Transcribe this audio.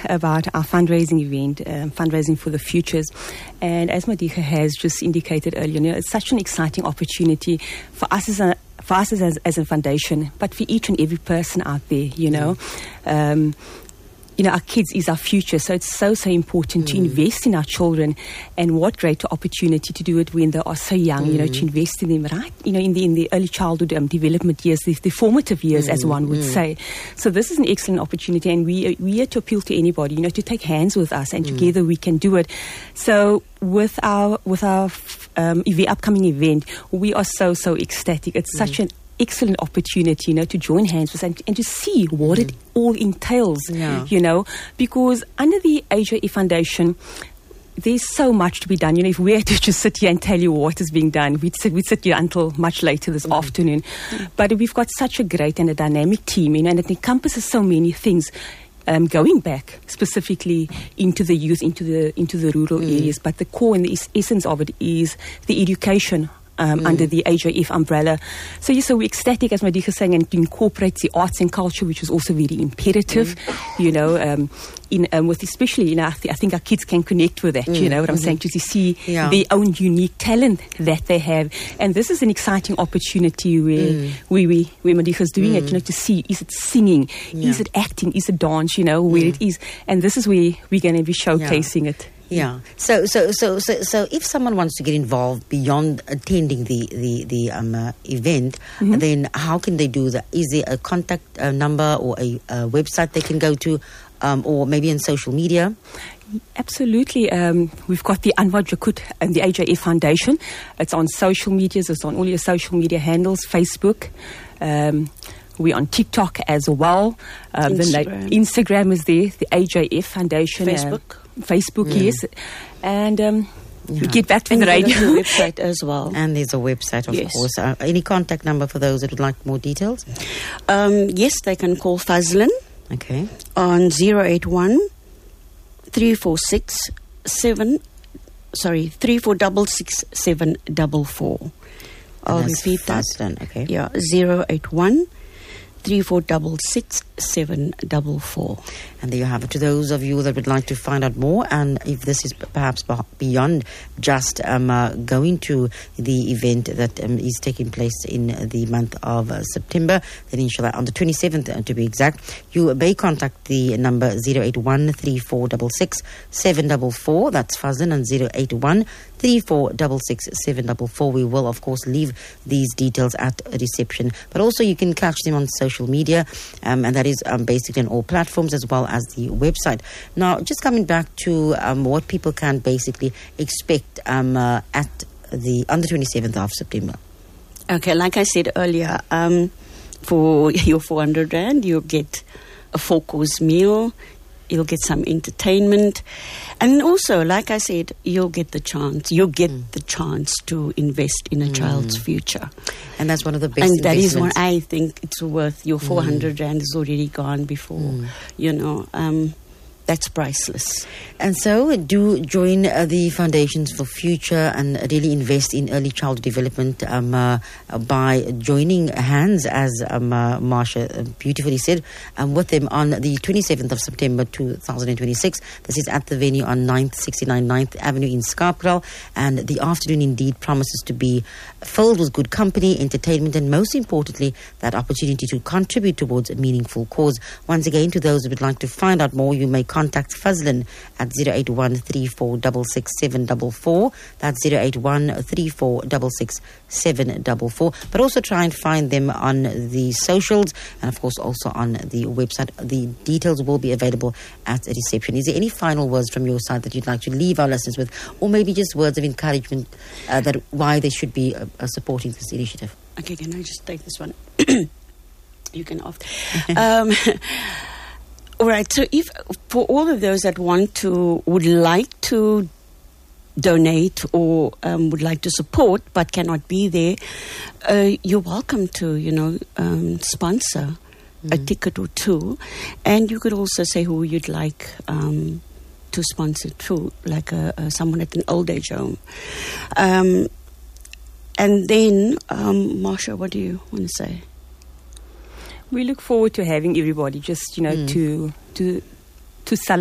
about our fundraising event, Fundraising for the Futures. And as Madika has just indicated earlier, it's such an exciting opportunity for us as a foundation, but for each and every person out there, our kids is our future, so it's so important to invest in our children, and what greater opportunity to do it when they are so young, to invest in them, right? In the early childhood development years, the formative years, as one would say. So this is an excellent opportunity, and we are here to appeal to anybody, to take hands with us, and together we can do it. So with our upcoming event, we are so ecstatic. It's such an excellent opportunity, to join hands with and to see what it all entails, because under the AJF Foundation, there's so much to be done. If we had to just sit here and tell you what is being done, we'd sit here until much later this afternoon. But we've got such a great and a dynamic team, and it encompasses so many things. Going back specifically into the youth, into the rural areas, but the core and the essence of it is the education under the AJF umbrella. So we're ecstatic, as Madika is saying, and to incorporate the arts and culture, which is also very imperative, with especially, I think our kids can connect with that, what I'm saying, to see their own unique talent that they have. And this is an exciting opportunity where Madika is doing it, to see, is it singing, is it acting, is it dance, where it is. And this is where we're going to be showcasing it. Yeah. So if someone wants to get involved beyond attending the event, then how can they do that? Is there a contact number or a website they can go to, or maybe on social media? Absolutely. We've got the Anwar Jakut and the AJF Foundation. It's on social medias. It's on all your social media handles, Facebook. We're on TikTok as well. Instagram is there, the AJF Foundation. Facebook, yes. And we get back to the radio. There's a website as well. And there's a website, of course. Any contact number for those that would like more details? Yes, they can call Fazlin. Okay. On 081 346 3466 744. I'll repeat that. Fazlin, okay. Yeah, 081 3466 744. And there you have it. To those of you that would like to find out more, and if this is perhaps beyond just going to the event that is taking place in the month of September, then inshallah on the 27th to be exact, you may contact the number 081 3466 744. That's Fazlin, and 081 3466 744. We will, of course, leave these details at reception. But also you can catch them on social media, and that is basically on all platforms as well as the website. Now, just coming back to what people can basically expect at on the 27th of September. Okay, like I said earlier, for your 400 Rand, you'll get a 4-course meal. You'll get some entertainment. And also, like I said, you'll get the chance to invest in a child's future. And that's one of the best investments. And that is what I think it's worth. Your 400 Rand is already gone before, that's priceless. And so do join the Foundations for Future and really invest in early childhood development by joining hands, as Marsha beautifully said, with them on the 27th of September 2026. This is at the venue on 69 9th Avenue in Scarborough. And the afternoon indeed promises to be filled with good company, entertainment, and most importantly, that opportunity to contribute towards a meaningful cause. Once again, to those who would like to find out more, you may contact Fazlin at 081 3466 744. That's 081 3466 744. But also try and find them on the socials and, of course, also on the website. The details will be available at reception. Is there any final words from your side that you'd like to leave our listeners with, or maybe just words of encouragement that why they should be supporting this initiative? Okay, can I just take this one? You can off. All right, so if for all of those that would like to donate or would like to support but cannot be there, you're welcome to, sponsor a ticket or two. And you could also say who you'd like to sponsor too, like someone at an old age home. And then, Marsha, what do you want to say? We look forward to having everybody just, to celebrate